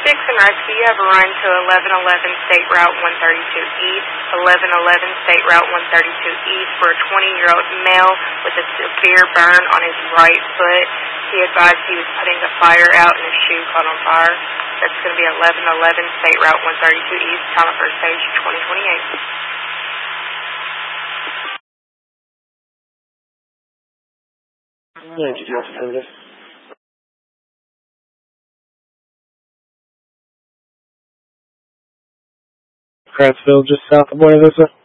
and Rescue, you have a run to 1111 State Route 132 East, 1111 State Route 132 East for a 20-year-old male with a severe burn on his right foot. He advised he was putting the fire out and his shoe caught on fire. That's going to be 1111 State Route 132 East, Caliper Stage 2028. Thank you, Justin. Cransville, just south of Buena Vista.